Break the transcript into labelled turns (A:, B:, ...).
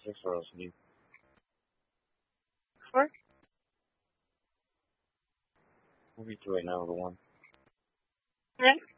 A: Six rows, you.
B: Four.
A: We'll be two right now, the one.
B: Yeah.